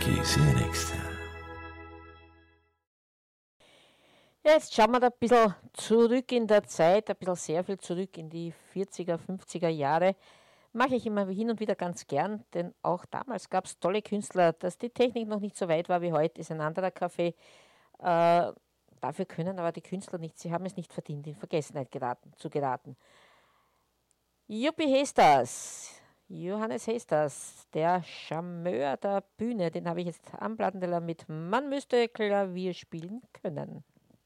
Okay, see you next time. Ja, jetzt schauen wir da ein bisschen zurück in der Zeit, ein bisschen sehr viel zurück in die 40er, 50er Jahre. Mache ich immer hin und wieder ganz gern, denn auch damals gab es tolle Künstler. Dass die Technik noch nicht so weit war wie heute, ist ein anderer Kaffee. Dafür können aber die Künstler nicht, sie haben es nicht verdient, in Vergessenheit zu geraten. Juppie Hestas, Johannes Hestas, der Charmeur der Bühne, den habe ich jetzt am Plattenteller mit Man müsste Klavier spielen können.